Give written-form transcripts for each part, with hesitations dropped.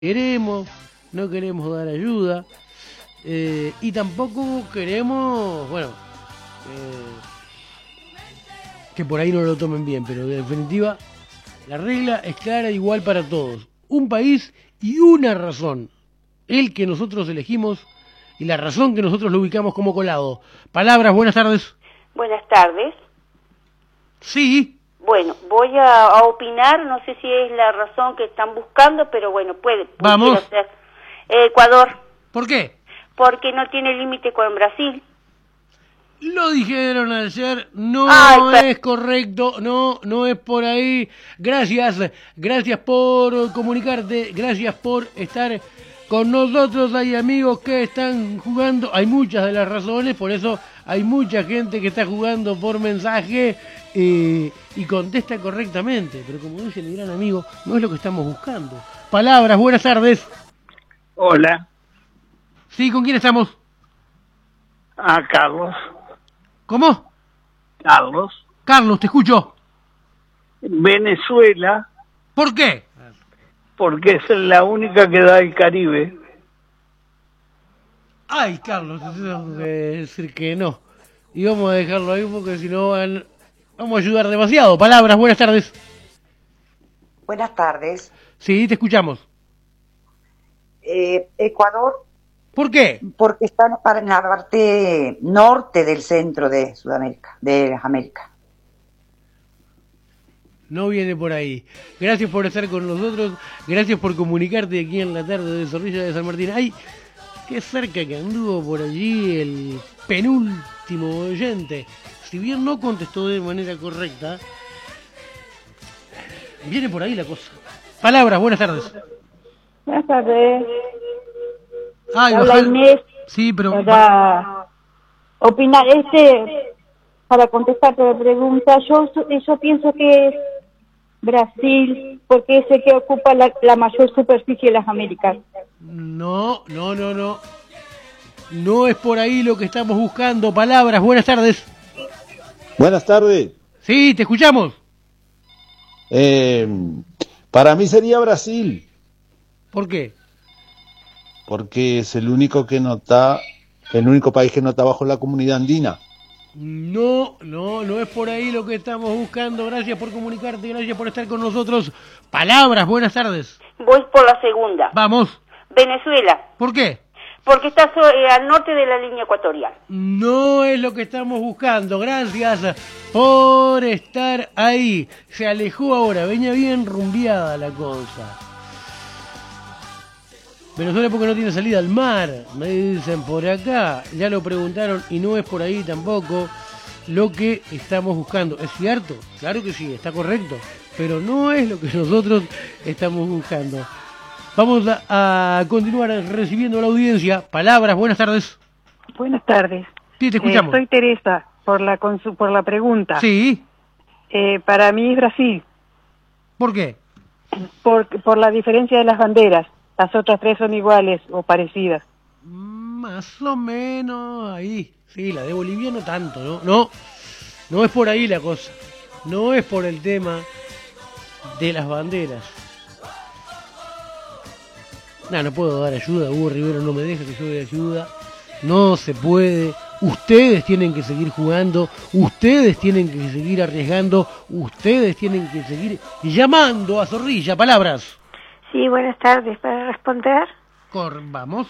queremos, no queremos dar ayuda y tampoco queremos, que por ahí no lo tomen bien, pero en definitiva la regla es clara e igual para todos. Un país y una razón, el que nosotros elegimos y la razón que nosotros lo ubicamos como colado. Palabras, buenas tardes. Buenas tardes. Sí. Bueno, voy a opinar, no sé si es la razón que están buscando, pero bueno, Vamos. Ser. Ecuador. ¿Por qué? Porque no tiene límite con Brasil. Lo dijeron ayer, no es correcto, no es por ahí. Gracias por comunicarte, gracias por estar con nosotros. Hay amigos que están jugando, hay muchas de las razones, por eso hay mucha gente que está jugando por mensaje y contesta correctamente. Pero como dice mi gran amigo, no es lo que estamos buscando. Palabras, buenas tardes. Hola. Sí, ¿con quién estamos? Carlos. ¿Cómo? Carlos. Carlos, te escucho. Venezuela. ¿Por qué? Porque es la única que da el Caribe. Ay, Carlos, tengo que decir que no. Y vamos a dejarlo ahí porque si no vamos a ayudar demasiado. Palabras, buenas tardes. Buenas tardes. Sí, te escuchamos. Ecuador. ¿Por qué? Porque está en la parte norte del centro de Sudamérica, de las Américas. No viene por ahí. Gracias por estar con nosotros. Gracias por comunicarte aquí en la tarde de Zorrilla de San Martín. Ay, qué cerca que anduvo por allí el penúltimo oyente. Si bien no contestó de manera correcta, viene por ahí la cosa. Palabras, buenas tardes. Buenas tardes. Ay, habla Inés. Sí, pero para opinar, para contestarte la pregunta, yo pienso que es Brasil, porque es el que ocupa la mayor superficie de las Américas. No. No es por ahí lo que estamos buscando. Palabras, buenas tardes. Buenas tardes. Sí, te escuchamos. Para mí sería Brasil. ¿Por qué? Porque es el único país que no está bajo la comunidad andina. No es por ahí lo que estamos buscando. Gracias por comunicarte, gracias por estar con nosotros. Palabras, buenas tardes. Voy por la segunda. Vamos. Venezuela. ¿Por qué? Porque está al norte de la línea ecuatorial. No es lo que estamos buscando. Gracias por estar ahí. Se alejó ahora, venía bien rumbeada la cosa. Venezuela porque no tiene salida al mar, me dicen por acá, ya lo preguntaron y no es por ahí tampoco lo que estamos buscando. ¿Es cierto? Claro que sí, está correcto, pero no es lo que nosotros estamos buscando. Vamos a continuar recibiendo a la audiencia. Palabras, buenas tardes. Buenas tardes. Sí, te escuchamos. Soy Teresa, por la pregunta. Sí. Para mí es Brasil. ¿Por qué? Por la diferencia de las banderas. Las otras tres son iguales o parecidas. Más o menos ahí. Sí, la de Bolivia no tanto, ¿no? No es por ahí la cosa. No es por el tema de las banderas. No puedo dar ayuda. Hugo Rivero no me deja que yo dé ayuda. No se puede. Ustedes tienen que seguir jugando. Ustedes tienen que seguir arriesgando. Ustedes tienen que seguir llamando a Zorrilla. Palabras. Sí, buenas tardes. Para responder, Vamos.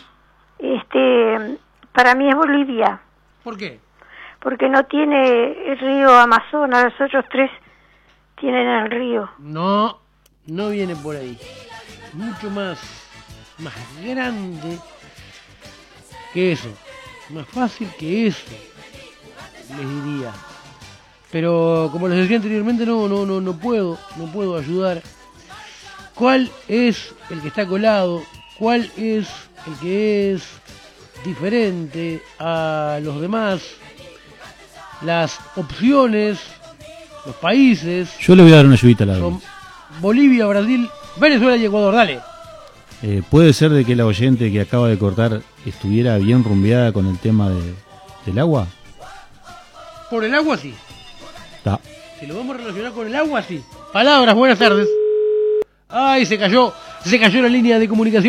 para mí es Bolivia. ¿Por qué? Porque no tiene el río Amazonas, los otros tres tienen el río. No viene por ahí. Mucho más grande que eso. Más fácil que eso, les diría. Pero como les decía anteriormente, no puedo ayudar. ¿Cuál es el que está colado? ¿Cuál es el que es diferente a los demás? Las opciones, los países... Yo le voy a dar una ayudita a la son Bolivia, Brasil, Venezuela y Ecuador. Dale. ¿Puede ser de que la oyente que acaba de cortar estuviera bien rumbeada con el tema del agua? Por el agua, sí. Está. Si lo vamos a relacionar con el agua, sí. Palabras, buenas tardes. Ay, se cayó. Se cayó la línea de comunicación.